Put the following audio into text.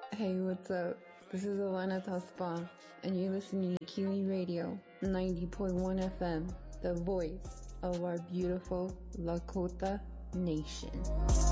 Hey, what's up? This is Alana Taspa, and you're listening to Kiwi Radio 90.1 FM, the voice of our beautiful Lakota Nation.